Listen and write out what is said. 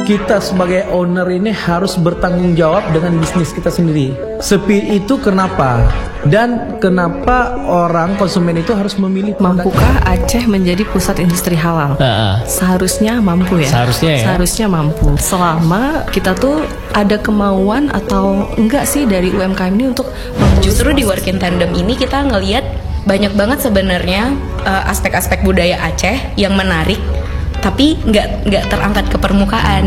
kita sebagai owner ini harus bertanggung jawab dengan bisnis kita sendiri. Sepi itu kenapa? Dan kenapa orang konsumen itu harus memilih produk? Mampukah Aceh menjadi pusat industri halal? Seharusnya mampu ya. Seharusnya mampu. Selama kita tuh ada kemauan atau enggak sih dari UMKM ini untuk justru di Work in Tandem ini kita ngelihat banyak banget sebenarnya aspek-aspek budaya Aceh yang menarik, tapi nggak terangkat ke permukaan.